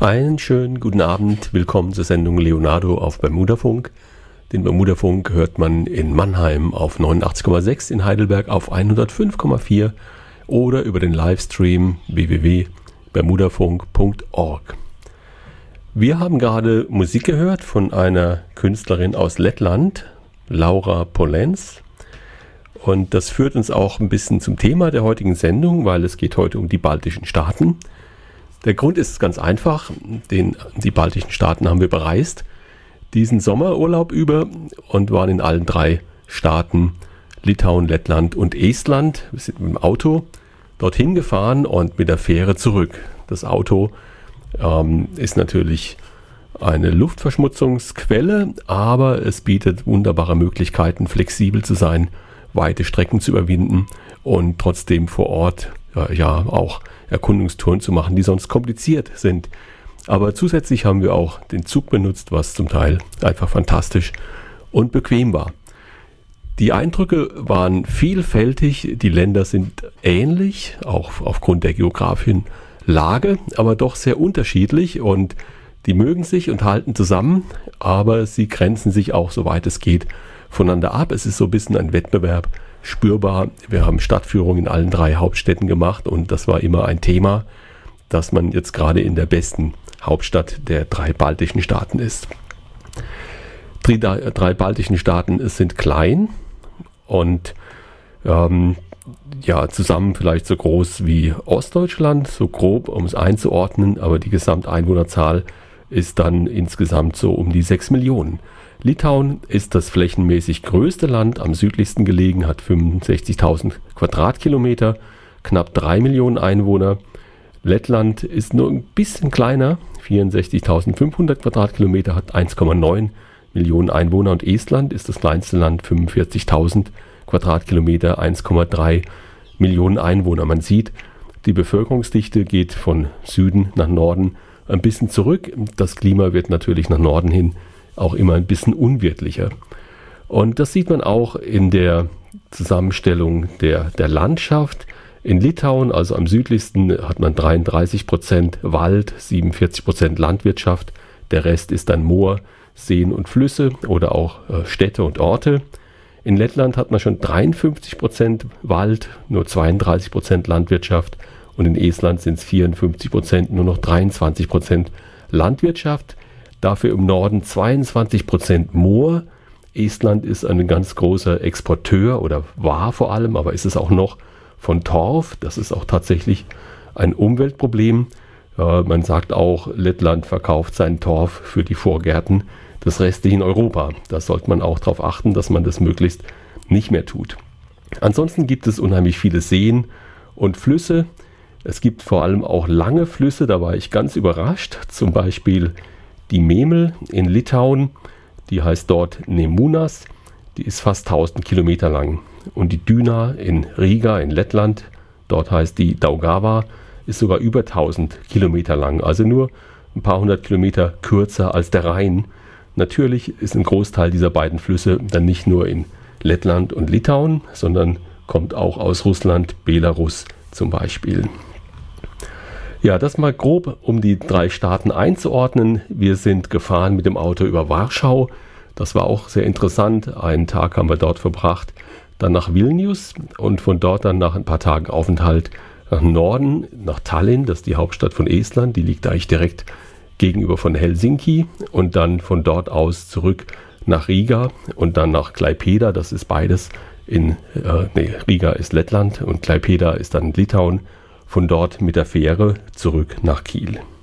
Einen schönen guten Abend, willkommen zur Sendung Leonardo auf Bermudafunk. Den Bermudafunk hört man in Mannheim auf 89,6, in Heidelberg auf 105,4 oder über den Livestream www.bermudafunk.org. Wir haben gerade Musik gehört von einer Künstlerin aus Lettland, Laura Polens. Und das führt uns auch ein bisschen zum Thema der heutigen Sendung, weil es geht heute um die baltischen Staaten. Der Grund ist ganz einfach, die baltischen Staaten haben wir bereist, diesen Sommerurlaub über und waren in allen drei Staaten, Litauen, Lettland und Estland. Wir sind mit dem Auto dorthin gefahren und mit der Fähre zurück. Das Auto ist natürlich eine Luftverschmutzungsquelle, aber es bietet wunderbare Möglichkeiten, flexibel zu sein, weite Strecken zu überwinden und trotzdem vor Ort auch Erkundungstouren zu machen, die sonst kompliziert sind. Aber zusätzlich haben wir auch den Zug benutzt, was zum Teil einfach fantastisch und bequem war. Die Eindrücke waren vielfältig, die Länder sind ähnlich, auch aufgrund der geografischen Lage, aber doch sehr unterschiedlich und die mögen sich und halten zusammen, aber sie grenzen sich auch, soweit es geht, voneinander ab. Es ist so ein bisschen ein Wettbewerb spürbar. Wir haben Stadtführungen in allen drei Hauptstädten gemacht und das war immer ein Thema, dass man jetzt gerade in der besten Hauptstadt der drei baltischen Staaten ist. Die drei baltischen Staaten sind klein und zusammen vielleicht so groß wie Ostdeutschland, so grob, um es einzuordnen, aber die Gesamteinwohnerzahl ist dann insgesamt so um die 6 Millionen. Litauen ist das flächenmäßig größte Land, am südlichsten gelegen, hat 65.000 Quadratkilometer, knapp 3 Millionen Einwohner. Lettland ist nur ein bisschen kleiner, 64.500 Quadratkilometer, hat 1,9 Millionen Einwohner. Und Estland ist das kleinste Land, 45.000 Quadratkilometer, 1,3 Millionen Einwohner. Man sieht, die Bevölkerungsdichte geht von Süden nach Norden ein bisschen zurück. Das Klima wird natürlich nach Norden hin auch immer ein bisschen unwirtlicher. Und das sieht man auch in der Zusammenstellung der Landschaft. In Litauen, also am südlichsten, hat man 33% Wald, 47% Landwirtschaft. Der Rest ist dann Moor, Seen und Flüsse oder auch Städte und Orte. In Lettland hat man schon 53% Wald, nur 32% Landwirtschaft. Und in Estland sind es 54%, nur noch 23% Landwirtschaft. Dafür im Norden 22% Moor. Estland ist ein ganz großer Exporteur oder war vor allem, aber ist es auch noch, von Torf. Das ist auch tatsächlich ein Umweltproblem. Man sagt auch, Lettland verkauft seinen Torf für die Vorgärten des restlichen Europa. Da sollte man auch darauf achten, dass man das möglichst nicht mehr tut. Ansonsten gibt es unheimlich viele Seen und Flüsse. Es gibt vor allem auch lange Flüsse, da war ich ganz überrascht. Zum Beispiel die Memel in Litauen, die heißt dort Nemunas, die ist fast 1000 Kilometer lang. Und die Dyna in Riga in Lettland, dort heißt die Daugava, ist sogar über 1000 Kilometer lang, also nur ein paar hundert Kilometer kürzer als der Rhein. Natürlich ist ein Großteil dieser beiden Flüsse dann nicht nur in Lettland und Litauen, sondern kommt auch aus Russland, Belarus zum Beispiel. Ja, das mal grob, um die drei Staaten einzuordnen. Wir sind gefahren mit dem Auto über Warschau. Das war auch sehr interessant. Einen Tag haben wir dort verbracht. Dann nach Vilnius und von dort dann nach ein paar Tagen Aufenthalt nach Norden, nach Tallinn, das ist die Hauptstadt von Estland. Die liegt eigentlich direkt gegenüber von Helsinki. Und dann von dort aus zurück nach Riga und dann nach Klaipėda. Das ist beides Riga ist Lettland und Klaipėda ist dann Litauen. Von dort mit der Fähre zurück nach Kiel.